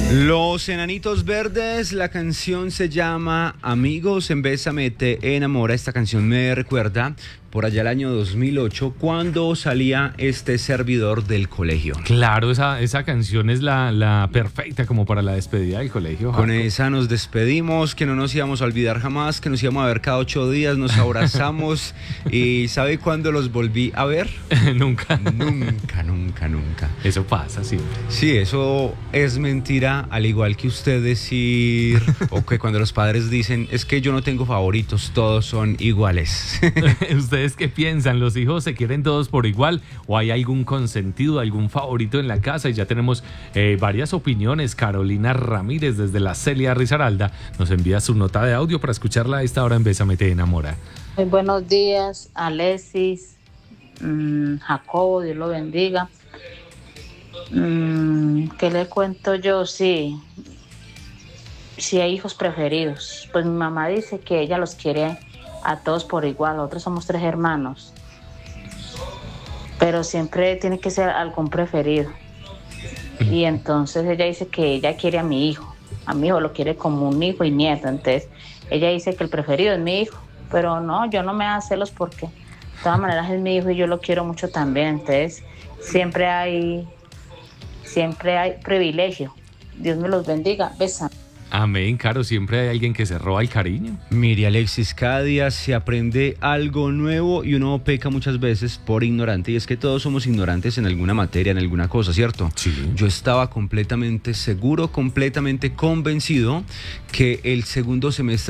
Los Enanitos Verdes, la canción se llama Amigos en Bésame te enamora. Esta canción me recuerda por allá el año 2008 cuando salía este servidor del colegio. Claro, esa canción es la perfecta como para la despedida del colegio. Con Jaco. esa nos despedimos, que no nos íbamos a olvidar jamás, que nos íbamos a ver cada 8 días, nos abrazamos y ¿sabe cuándo los volví a ver? Nunca. Nunca. Eso pasa siempre. Sí, eso es mentira, al igual que usted decir, o que cuando los padres dicen, es que yo no tengo favoritos, todos son iguales. ¿Ustedes qué piensan? ¿Los hijos se quieren todos por igual? ¿O hay algún consentido, algún favorito en la casa? Y ya tenemos varias opiniones. Carolina Ramírez desde la Celia Risaralda nos envía su nota de audio para escucharla a esta hora en Bésame te enamora. Muy buenos días, Alexis, Jacobo, Dios lo bendiga. ¿Qué le cuento yo? Sí hay hijos preferidos. Pues mi mamá dice que ella los quiere a todos por igual. Nosotros somos 3 hermanos, pero siempre tiene que ser algún preferido. Y entonces ella dice que ella quiere a mi hijo lo quiere como un hijo y nieto. Entonces ella dice que el preferido es mi hijo, pero no, yo no me hago celos porque de todas maneras es mi hijo y yo lo quiero mucho también. Entonces siempre hay privilegio. Dios me los bendiga. Besan. Amén, Caro, siempre hay alguien que se roba el cariño. Mire, Alexis, cada día se aprende algo nuevo y uno peca muchas veces por ignorante. Y es que todos somos ignorantes en alguna materia, en alguna cosa, ¿cierto? Sí. Yo estaba completamente seguro, completamente convencido que el segundo semestre